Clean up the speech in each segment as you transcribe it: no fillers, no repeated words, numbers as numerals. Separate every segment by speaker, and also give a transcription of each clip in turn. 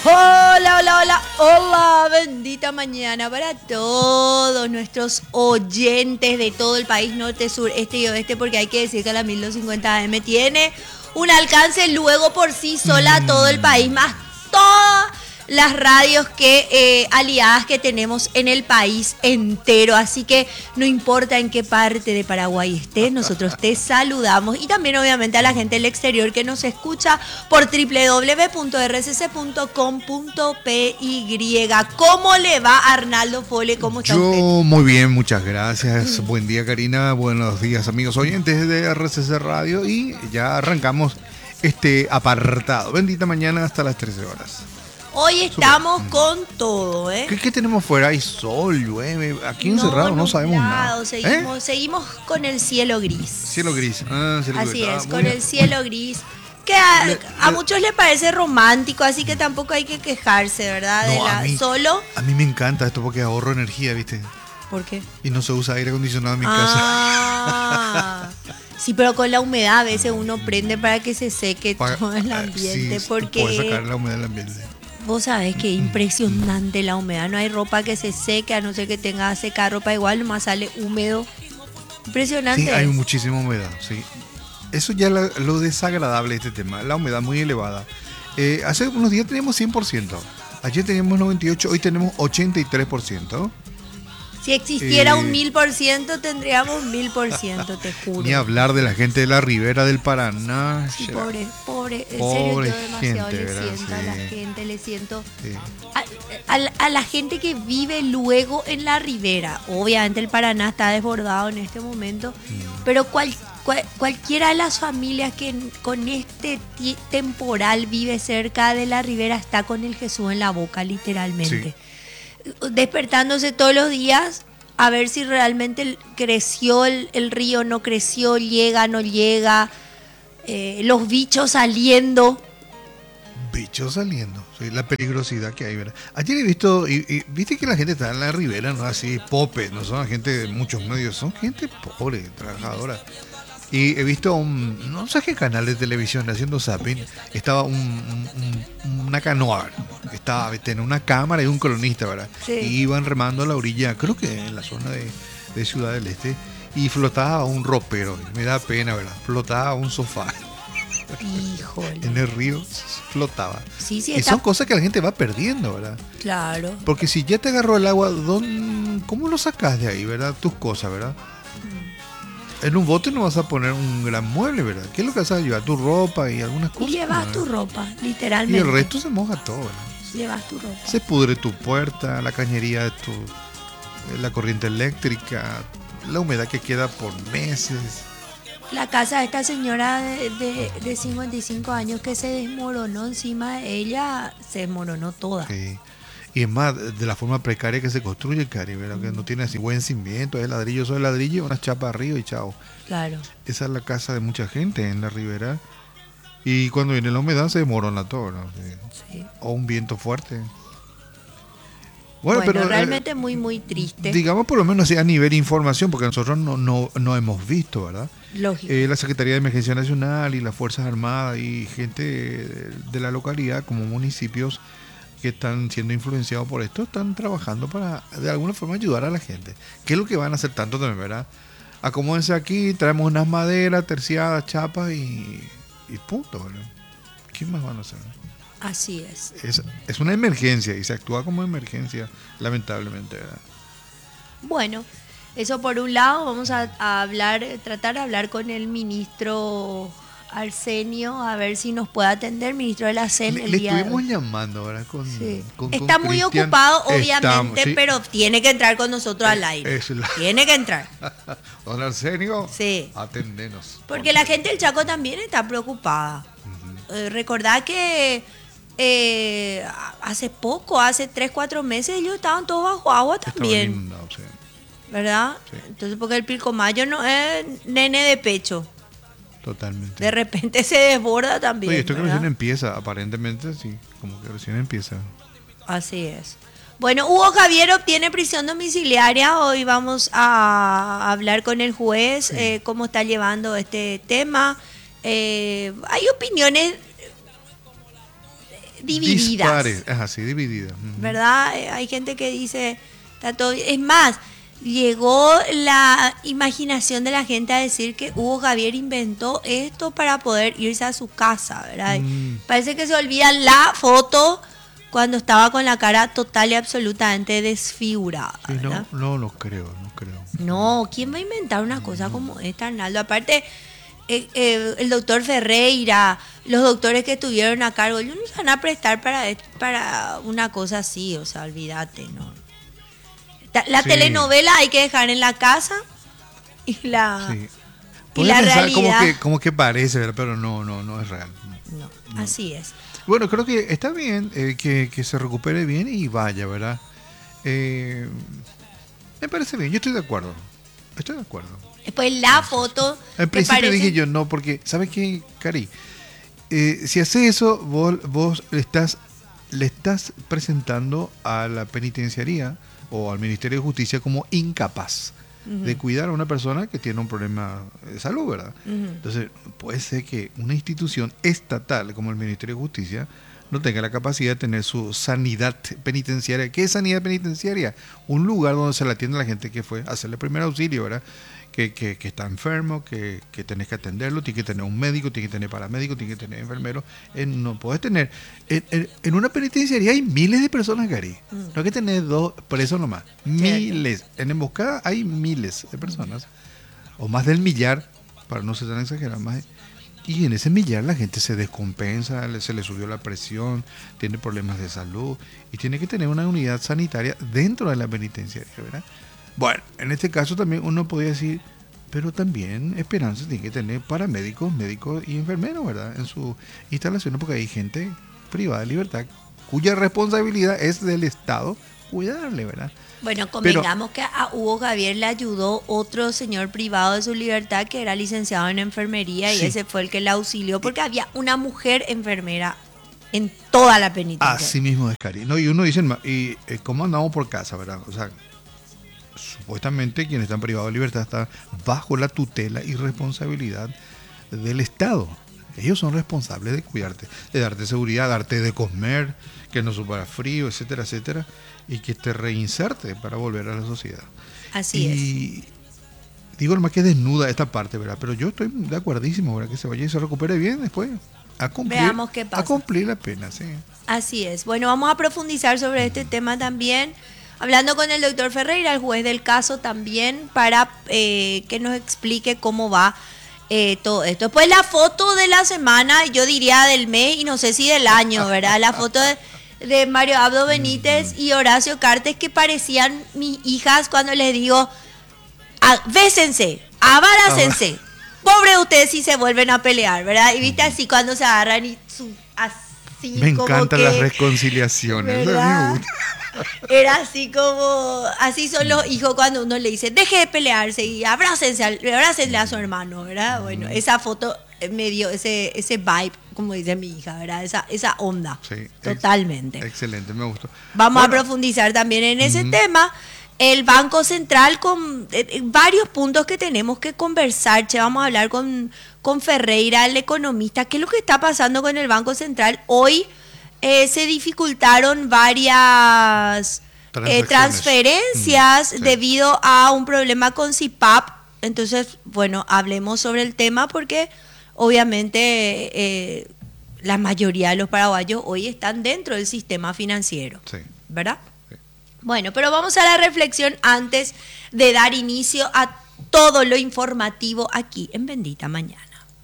Speaker 1: Hola, hola, hola, hola, bendita mañana para todos nuestros oyentes de todo el país, norte, sur, este y oeste, porque hay que decir que la 1250 AM tiene un alcance luego por sí sola a todo el país, más todas las radios aliadas que tenemos en el país entero. Así que no importa en qué parte de Paraguay estés, nosotros te saludamos. Y también obviamente a la gente del exterior que nos escucha por www.rcc.com.py. ¿Cómo le va, Arnaldo Fole? ¿Cómo está usted?
Speaker 2: Yo muy bien, muchas gracias. Buen día, Karina. Buenos días, amigos oyentes de RCC Radio. Y ya arrancamos este apartado. Bendita mañana hasta las 13 horas.
Speaker 1: Hoy estamos con todo, ¿eh?
Speaker 2: ¿Qué tenemos fuera? Hay sol, llueve. Aquí encerrado no sabemos nada.
Speaker 1: Seguimos con el cielo gris.
Speaker 2: Cielo gris. Cielo
Speaker 1: así
Speaker 2: gris.
Speaker 1: Es, con el cielo gris. Que a muchos les parece romántico, así que tampoco hay que quejarse, ¿verdad?
Speaker 2: No, a mí me encanta esto porque ahorro energía, ¿viste?
Speaker 1: ¿Por qué?
Speaker 2: Y no se usa aire acondicionado en mi casa.
Speaker 1: Sí, pero con la humedad a veces uno prende para que se seque todo el ambiente.
Speaker 2: Sí,
Speaker 1: porque
Speaker 2: poder sacar la humedad del ambiente.
Speaker 1: Vos sabés que es impresionante la humedad. No hay ropa que se seque, a no ser que tenga secar ropa igual, nomás sale húmedo. Impresionante.
Speaker 2: Sí, hay muchísima humedad, sí. Eso ya lo desagradable de este tema, la humedad muy elevada. Hace unos días teníamos 100%, ayer teníamos 98%, hoy tenemos 83%.
Speaker 1: Si existiera un 1000%, tendríamos 1000%, te juro.
Speaker 2: Ni hablar de la gente de la ribera del Paraná.
Speaker 1: Sí, pobre, en serio, yo demasiado gente, le siento a la gente, le siento a la gente que vive luego en la ribera. Obviamente el Paraná está desbordado en este momento, pero cualquiera de las familias que con este temporal vive cerca de la ribera está con el Jesús en la boca, literalmente. Sí. Despertándose todos los días a ver si realmente creció el río, no creció, llega, no llega, los bichos saliendo.
Speaker 2: Bichos saliendo, sí, la peligrosidad que hay, ¿verdad? Ayer he visto, y viste que la gente está en la ribera, no así, popes, no son gente de muchos medios, son gente pobre, trabajadora. Y he visto no sé qué canal de televisión haciendo zapping, estaba una canoa, tenía una cámara y un cronista, ¿verdad? Sí. Y iban remando a la orilla, creo que en la zona de Ciudad del Este, y flotaba un ropero, me da pena, ¿verdad? Flotaba un sofá.
Speaker 1: Híjole.
Speaker 2: En el río flotaba.
Speaker 1: Sí,
Speaker 2: y son cosas que la gente va perdiendo, ¿verdad?
Speaker 1: Claro.
Speaker 2: Porque si ya te agarró el agua, ¿cómo lo sacas de ahí, verdad? Tus cosas, ¿verdad? En un bote no vas a poner un gran mueble, ¿verdad? ¿Qué es lo que vas a llevar? Tu ropa y algunas cosas.
Speaker 1: Y llevas tu ropa, literalmente.
Speaker 2: Y el resto se moja todo, ¿verdad?
Speaker 1: Llevas tu ropa.
Speaker 2: Se pudre tu puerta, la cañería de la corriente eléctrica, la humedad que queda por meses.
Speaker 1: La casa de esta señora de 55 años que se desmoronó encima de ella, se desmoronó toda.
Speaker 2: Sí. Y es más, de la forma precaria que se construye el Caribe, ¿verdad? Que no tiene así buen cimiento, es ladrillo sobre ladrillo, unas chapas arriba y chao.
Speaker 1: Claro.
Speaker 2: Esa es la casa de mucha gente en la ribera. Y cuando viene la humedad se desmorona todo, ¿no? Sí. O un viento fuerte.
Speaker 1: Bueno, pero realmente muy, muy triste.
Speaker 2: Digamos por lo menos a nivel de información, porque nosotros no hemos visto, ¿verdad?
Speaker 1: Lógico.
Speaker 2: La Secretaría de Emergencia Nacional y las Fuerzas Armadas y gente de la localidad, como municipios, que están siendo influenciados por esto, están trabajando para de alguna forma ayudar a la gente. ¿Qué es lo que van a hacer tanto también, verdad? Acomódense aquí, traemos unas maderas, terciadas, chapas y punto, ¿verdad? ¿Qué más van a hacer?
Speaker 1: Así es.
Speaker 2: Es una emergencia y se actúa como emergencia, lamentablemente, ¿verdad?
Speaker 1: Bueno, eso por un lado. Vamos a tratar de hablar con el ministro Arsenio, a ver si nos puede atender, ministro de la CEN el día de hoy.
Speaker 2: Le estuvimos llamando, ¿verdad?
Speaker 1: Está muy ocupado, obviamente, pero tiene que entrar con nosotros al aire. Tiene que entrar.
Speaker 2: Don Arsenio,
Speaker 1: sí.
Speaker 2: Atendenos.
Speaker 1: Porque la gente del Chaco también está preocupada. Recordad que hace 3-4 meses ellos estaban todos bajo agua también.
Speaker 2: Sí.
Speaker 1: ¿Verdad? Sí. Entonces, porque el Pilcomayo no es nene de pecho.
Speaker 2: Totalmente.
Speaker 1: De repente se desborda también.
Speaker 2: Oye, esto que
Speaker 1: ¿verdad?
Speaker 2: recién empieza, aparentemente sí, como que recién empieza.
Speaker 1: Así es. Bueno, Hugo Javier obtiene prisión domiciliaria. Hoy vamos a hablar con el juez, cómo está llevando este tema. Hay opiniones divididas.
Speaker 2: Dispares, es así, divididas.
Speaker 1: ¿Verdad? Hay gente que dice, está todo bien. Es más, llegó la imaginación de la gente a decir que Hugo Javier inventó esto para poder irse a su casa, ¿verdad? Parece que se olvida la foto cuando estaba con la cara total y absolutamente desfigurada.
Speaker 2: Sí,
Speaker 1: ¿verdad?
Speaker 2: no creo.
Speaker 1: No, ¿quién va a inventar una cosa como esta, Arnaldo? Aparte, el doctor Ferreira, los doctores que estuvieron a cargo, ellos no se van a prestar para una cosa así, o sea, olvídate, ¿no? La telenovela hay que dejar en la casa y la,
Speaker 2: Sí.
Speaker 1: y la realidad.
Speaker 2: Como que parece, ¿verdad? Pero no es real.
Speaker 1: No, así es.
Speaker 2: Bueno, creo que está bien que se recupere bien y vaya, ¿verdad? Me parece bien, yo estoy de acuerdo.
Speaker 1: Después la foto.
Speaker 2: Al principio dije yo no, porque, ¿sabes qué, Cari? Si haces eso, vos le estás presentando a la penitenciaría o al Ministerio de Justicia como incapaz de cuidar a una persona que tiene un problema de salud, ¿verdad? Entonces, puede ser que una institución estatal como el Ministerio de Justicia no tenga la capacidad de tener su sanidad penitenciaria. ¿Qué es sanidad penitenciaria? Un lugar donde se le atiende a la gente que fue a hacerle primer auxilio, ¿verdad? Que está enfermo, que tenés que atenderlo, tiene que tener un médico, tiene que tener paramédico, tiene que tener enfermero. No podés tener... En una penitenciaría hay miles de personas, Gary. No hay que tener 2 presos nomás. Miles. En emboscada hay miles de personas. O más del millar, para no ser tan exagerado. Y en ese millar la gente se descompensa, se le subió la presión, tiene problemas de salud y tiene que tener una unidad sanitaria dentro de la penitenciaria, ¿verdad? Bueno, en este caso también uno podría decir, pero también Esperanza tiene que tener paramédicos, médicos y enfermeros, ¿verdad? En sus instalaciones, porque hay gente privada de libertad cuya responsabilidad es del Estado cuidarle, ¿verdad?
Speaker 1: Bueno, convengamos que a Hugo Javier le ayudó otro señor privado de su libertad que era licenciado en enfermería y ese fue el que le auxilió porque había una mujer enfermera en toda la penitenciaria.
Speaker 2: Así mismo es, Cari. No, y uno dice, ¿cómo andamos por casa, verdad? O sea, supuestamente quien está privado de libertad está bajo la tutela y responsabilidad del Estado. Ellos son responsables de cuidarte, de darte seguridad, darte de comer, que no suba frío, etcétera, etcétera, y que te reinserte para volver a la sociedad.
Speaker 1: Así
Speaker 2: es. Digo nomás que desnuda esta parte, ¿verdad? Pero yo estoy de acuerdísimo, ¿verdad? Que se vaya y se recupere bien después.
Speaker 1: Veamos qué pasa.
Speaker 2: A cumplir la pena, sí.
Speaker 1: Así es. Bueno, vamos a profundizar sobre este tema también. Hablando con el doctor Ferreira, el juez del caso también, para que nos explique cómo va todo esto. Después la foto de la semana, yo diría del mes y no sé si del año, ¿verdad? La foto de Mario Abdo Benítez y Horacio Cartes, que parecían mis hijas cuando les digo, bésense, abrácense. Pobre de ustedes si se vuelven a pelear, ¿verdad? Y viste así cuando se agarran y así
Speaker 2: me
Speaker 1: como
Speaker 2: encantan
Speaker 1: que,
Speaker 2: las reconciliaciones, ¿verdad?
Speaker 1: Era así como, así son los hijos cuando uno le dice, deje de pelearse y abrácense a su hermano, ¿verdad? Bueno, esa foto me dio ese vibe, como dice mi hija, ¿verdad? Esa onda, sí, totalmente.
Speaker 2: Excelente, me gustó.
Speaker 1: Vamos a profundizar también en ese tema. El Banco Central con varios puntos que tenemos que conversar. Vamos a hablar con Ferreira, el economista. ¿Qué es lo que está pasando con el Banco Central? Hoy se dificultaron varias transferencias debido a un problema con CIPAP. Entonces, bueno, hablemos sobre el tema porque obviamente la mayoría de los paraguayos hoy están dentro del sistema financiero, ¿verdad? Bueno, pero vamos a la reflexión antes de dar inicio a todo lo informativo aquí en Bendita Mañana.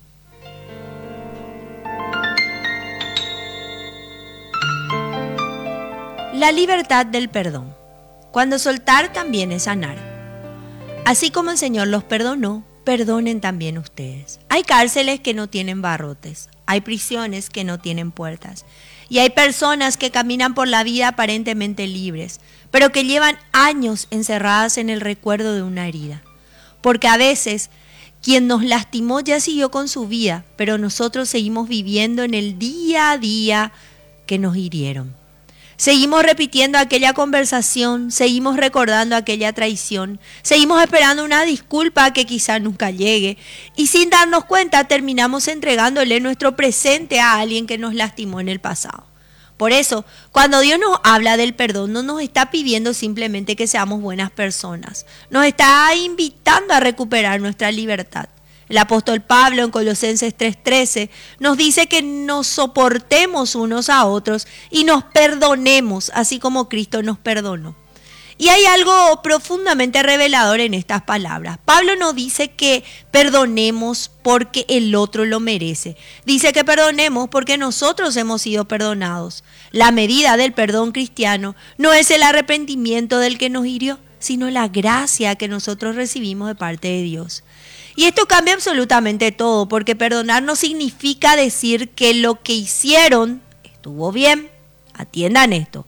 Speaker 1: La libertad del perdón. Cuando soltar también es sanar. Así como el Señor los perdonó, perdonen también ustedes. Hay cárceles que no tienen barrotes, hay prisiones que no tienen puertas. Y hay personas que caminan por la vida aparentemente libres, pero que llevan años encerradas en el recuerdo de una herida. Porque a veces quien nos lastimó ya siguió con su vida, pero nosotros seguimos viviendo en el día a día que nos hirieron. Seguimos repitiendo aquella conversación, seguimos recordando aquella traición, seguimos esperando una disculpa que quizá nunca llegue y sin darnos cuenta terminamos entregándole nuestro presente a alguien que nos lastimó en el pasado. Por eso, cuando Dios nos habla del perdón, no nos está pidiendo simplemente que seamos buenas personas. Nos está invitando a recuperar nuestra libertad. El apóstol Pablo en Colosenses 3:13 nos dice que nos soportemos unos a otros y nos perdonemos, así como Cristo nos perdonó. Y hay algo profundamente revelador en estas palabras. Pablo no dice que perdonemos porque el otro lo merece. Dice que perdonemos porque nosotros hemos sido perdonados. La medida del perdón cristiano no es el arrepentimiento del que nos hirió, sino la gracia que nosotros recibimos de parte de Dios. Y esto cambia absolutamente todo, porque perdonar no significa decir que lo que hicieron estuvo bien. Atiendan esto.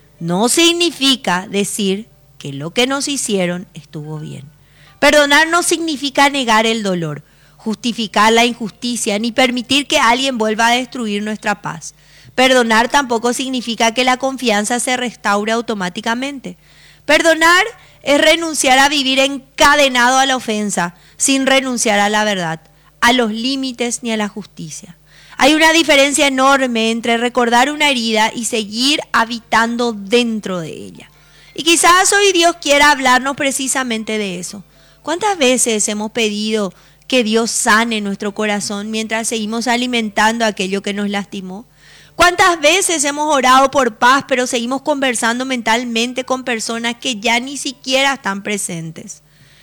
Speaker 1: No significa decir que lo que nos hicieron estuvo bien. Perdonar no significa negar el dolor, justificar la injusticia, ni permitir que alguien vuelva a destruir nuestra paz. Perdonar tampoco significa que la confianza se restaure automáticamente. Perdonar es renunciar a vivir encadenado a la ofensa, sin renunciar a la verdad, a los límites ni a la justicia. Hay una diferencia enorme entre recordar una herida y seguir habitando dentro de ella. Y quizás hoy Dios quiera hablarnos precisamente de eso. ¿Cuántas veces hemos pedido que Dios sane nuestro corazón mientras seguimos alimentando aquello que nos lastimó? ¿Cuántas veces hemos orado por paz, pero seguimos conversando mentalmente con personas que ya ni siquiera están presentes?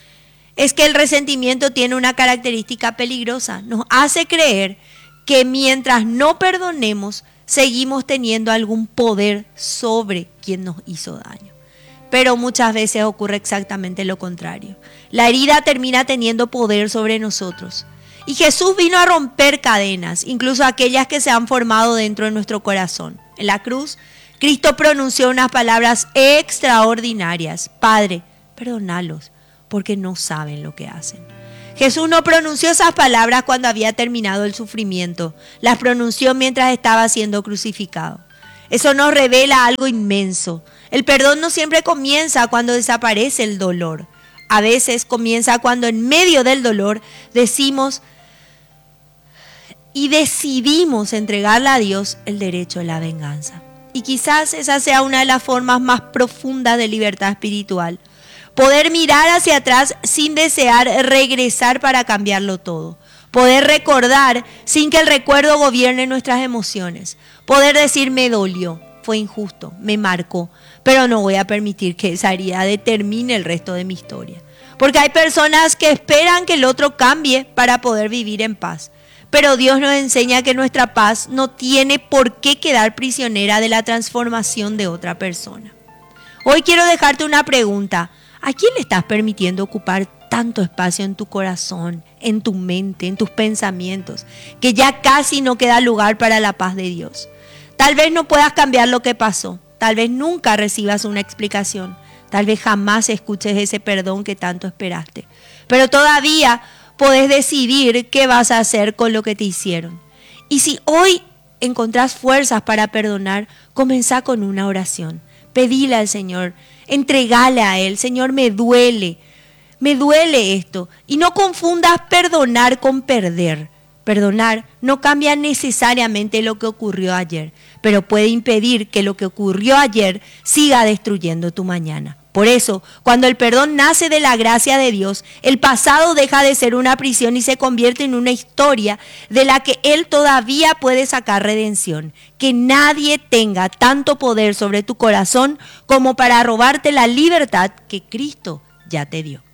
Speaker 1: Es que el resentimiento tiene una característica peligrosa. Nos hace creer que mientras no perdonemos, seguimos teniendo algún poder sobre quien nos hizo daño. Pero muchas veces ocurre exactamente lo contrario. La herida termina teniendo poder sobre nosotros. Y Jesús vino a romper cadenas, incluso aquellas que se han formado dentro de nuestro corazón. En la cruz, Cristo pronunció unas palabras extraordinarias. Padre, perdónalos, porque no saben lo que hacen. Jesús no pronunció esas palabras cuando había terminado el sufrimiento. Las pronunció mientras estaba siendo crucificado. Eso nos revela algo inmenso. El perdón no siempre comienza cuando desaparece el dolor. A veces comienza cuando en medio del dolor decimos y decidimos entregarle a Dios el derecho de la venganza. Y quizás esa sea una de las formas más profundas de libertad espiritual. Poder mirar hacia atrás sin desear regresar para cambiarlo todo. Poder recordar sin que el recuerdo gobierne nuestras emociones. Poder decir me dolió, fue injusto, me marcó, pero no voy a permitir que esa herida determine el resto de mi historia. Porque hay personas que esperan que el otro cambie para poder vivir en paz. Pero Dios nos enseña que nuestra paz no tiene por qué quedar prisionera de la transformación de otra persona. Hoy quiero dejarte una pregunta. ¿A quién le estás permitiendo ocupar tanto espacio en tu corazón, en tu mente, en tus pensamientos, que ya casi no queda lugar para la paz de Dios? Tal vez no puedas cambiar lo que pasó, tal vez nunca recibas una explicación, tal vez jamás escuches ese perdón que tanto esperaste, pero todavía podés decidir qué vas a hacer con lo que te hicieron. Y si hoy encontrás fuerzas para perdonar, comenzá con una oración. Pedile al Señor, entregale a Él. Señor, me duele esto. Y no confundas perdonar con perder. Perdonar no cambia necesariamente lo que ocurrió ayer, pero puede impedir que lo que ocurrió ayer siga destruyendo tu mañana. Por eso, cuando el perdón nace de la gracia de Dios, el pasado deja de ser una prisión y se convierte en una historia de la que Él todavía puede sacar redención. Que nadie tenga tanto poder sobre tu corazón como para robarte la libertad que Cristo ya te dio.